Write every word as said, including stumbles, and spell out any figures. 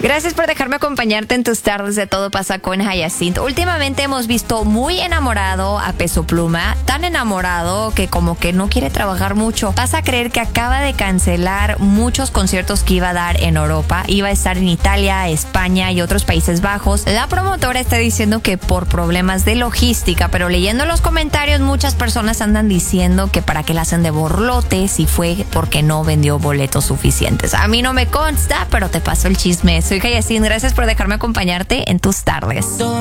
Gracias por dejarme acompañarte en tus tardes de Todo Pasa con Hyacinth. Últimamente hemos visto muy enamorado a Peso Pluma, tan enamorado que como que no quiere trabajar mucho. Vas a creer que acaba de cancelar muchos conciertos que iba a dar en Europa. Iba a estar en Italia, España y otros Países Bajos. La promotora está diciendo que por problemas de logística, pero leyendo los comentarios muchas personas andan diciendo que para qué la hacen de borlote si fue porque no vendió boletos suficientes. A mí no me consta, pero te paso el chisme. Soy Hyacinth, gracias por dejarme acompañarte en tus tardes.